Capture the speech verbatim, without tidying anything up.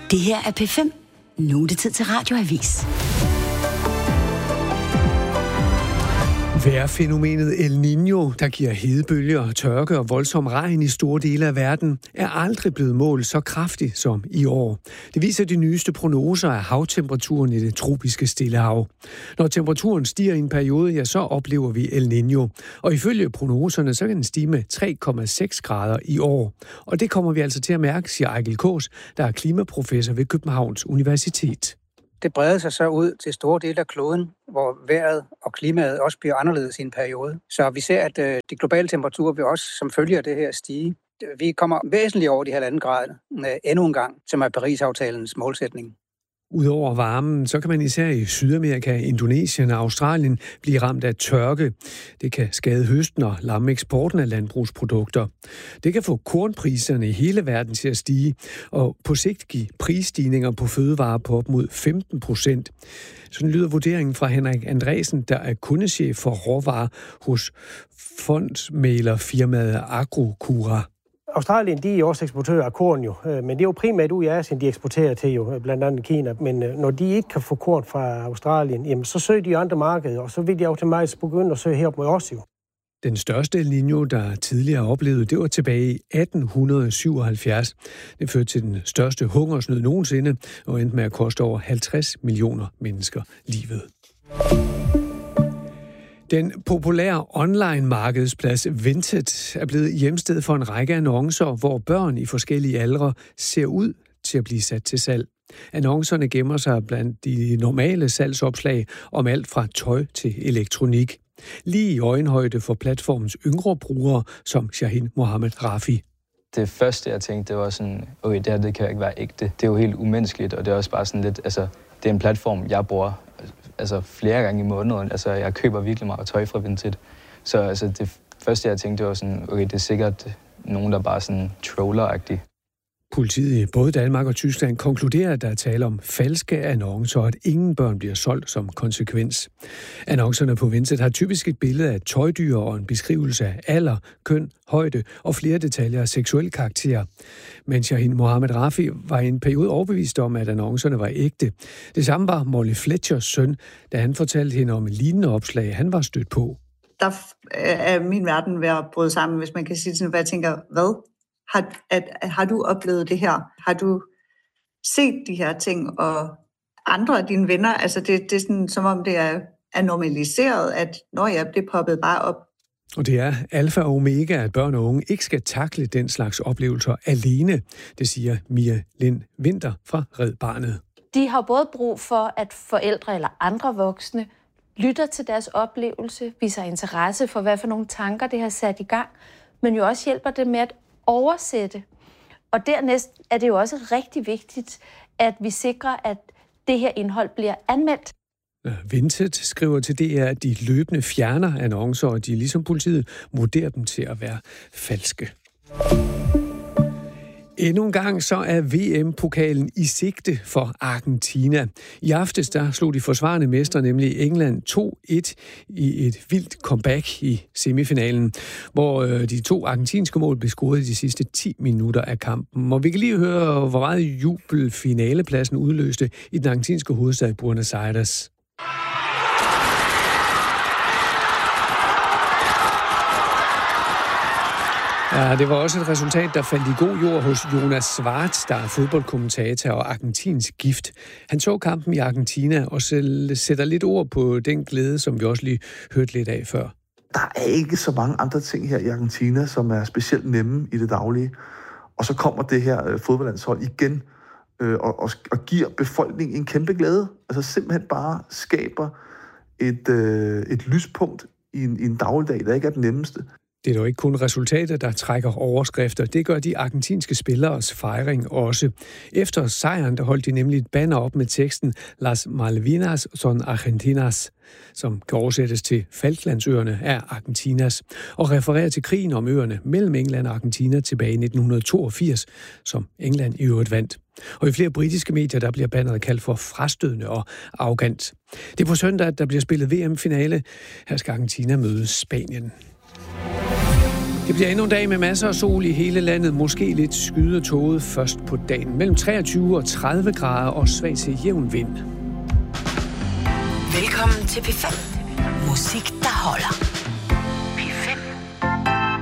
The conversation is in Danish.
Det her er P fem. Nu er det tid til Radioavis. Vejrfænomenet El Niño, der giver hedebølger, tørke og voldsom regn i store dele af verden, er aldrig blevet målt så kraftigt som i år. Det viser de nyeste prognoser af havtemperaturen i det tropiske Stillehav. Når temperaturen stiger i en periode, ja, så oplever vi El Niño. Og ifølge prognoserne, så kan den stige med tre komma seks grader i år. Og det kommer vi altså til at mærke, siger Ejgil Kaas, der er klimaprofessor ved Københavns Universitet. Det breder sig så ud til store dele af kloden, hvor vejret og klimaet også bliver anderledes i en periode. Så vi ser, at de globale temperaturer vil også som følge af det her stige. Vi kommer væsentligt over de halvanden grader endnu en gang, som er Paris-aftalens målsætning. Udover varmen, så kan man især i Sydamerika, Indonesien og Australien blive ramt af tørke. Det kan skade høsten og lamme eksporten af landbrugsprodukter. Det kan få kornpriserne i hele verden til at stige, og på sigt give prisstigninger på fødevarer på op mod femten procent. Sådan lyder vurderingen fra Henrik Andresen, der er kundechef for råvarer hos fondsmæglerfirmaet Agrocura. Australien, de er også eksportører af korn jo, men det er jo primært ud i Asien, de eksporterer til jo, blandt andet Kina. Men når de ikke kan få korn fra Australien, jamen, så søger de andre markeder, og så vil de automatisk begynde at søge herop mod os jo. Den største El Niño, der tidligere oplevede, det var tilbage i atten syvoghalvfjerds. Det førte til den største hungersnød nogensinde, og endte med at koste over halvtreds millioner mennesker livet. Den populære online-markedsplads Vinted er blevet hjemsted for en række annoncer, hvor børn i forskellige aldre ser ud til at blive sat til salg. Annoncerne gemmer sig blandt de normale salgsopslag om alt fra tøj til elektronik. Lige i øjenhøjde for platformens yngre brugere, som Shahin Mohammed Rafi. Det første, jeg tænkte, det var sådan, okay, det her det kan jo ikke være ægte. Det er jo helt umenneskeligt, og det er også bare sådan lidt, altså, det er en platform, jeg bruger altså flere gange i måneden. Altså, jeg køber virkelig meget tøj fra Vinted. Så altså, det første, jeg tænkte, det var sådan, okay, det er sikkert nogen, der bare er sådan troller-agtige. Politiet i både Danmark og Tyskland konkluderer, at der er tale om falske annoncer, og at ingen børn bliver solgt som konsekvens. Annoncerne på Vinted har typisk et billede af tøjdyr og en beskrivelse af alder, køn, højde og flere detaljer af seksuel karakter. Men Shahin Mohammed Rafi var i en periode overbevist om, at annoncerne var ægte. Det samme var Molly Fletchers søn, da han fortalte hende om en lignende opslag, han var stødt på. Der er min verden ved at bryde sammen, hvis man kan sige sådan, hvad jeg tænker, hvad? Har, at, har du oplevet det her? Har du set de her ting, og andre af dine venner? Altså det, det er sådan, som om det er, er normaliseret, at når jeg bliver poppet bare op. Og det er alfa og omega, at børn og unge ikke skal takle den slags oplevelser alene. Det siger Mia Lind Vinter fra Red Barnet. De har både brug for, at forældre eller andre voksne lytter til deres oplevelse, viser interesse for, hvad for nogle tanker det har sat i gang, men jo også hjælper det med at oversætte. Og dernæst er det jo også rigtig vigtigt, at vi sikrer, at det her indhold bliver anmeldt. Vinted skriver til D R, at de løbende fjerner annoncer, og de ligesom politiet vurderer dem til at være falske. Endnu en gang så er V M-pokalen i sigte for Argentina. I aftes der slog de forsvarende mestre, nemlig England, to et i et vildt comeback i semifinalen, hvor de to argentinske mål blev scoret i de sidste ti minutter af kampen. Og vi kan lige høre, hvor meget jubel finalepladsen udløste i den argentinske hovedstad Buenos Aires. Ja, det var også et resultat, der faldt i god jord hos Jonas Schwartz, der er fodboldkommentator og argentinsk gift. Han så kampen i Argentina og sætter lidt ord på den glæde, som vi også lige hørte lidt af før. Der er ikke så mange andre ting her i Argentina, som er specielt nemme i det daglige. Og så kommer det her fodboldlandshold igen øh, og, og, og giver befolkningen en kæmpe glæde. Altså simpelthen bare skaber et, øh, et lyspunkt i en, i en dagligdag, der ikke er den nemmeste. Det er dog ikke kun resultater, der trækker overskrifter. Det gør de argentinske spilleres fejring også. Efter sejren, der holdt de nemlig et banner op med teksten Las Malvinas son Argentinas, som kan oversættes til Falklandsøerne er Argentinas, og refererer til krigen om øerne mellem England og Argentina tilbage i nitten toogfirs, som England i øvrigt vandt. Og i flere britiske medier, der bliver banneret kaldt for frastødende og arrogant. Det er på søndag, at der bliver spillet V M-finale. Her skal Argentina møde Spanien. Det bliver endnu en dag med masser af sol i hele landet. Måske lidt skyde tåget først på dagen. Mellem treogtyve og tredive grader og svag til jævn vind. Velkommen til P fem. Musik, der holder.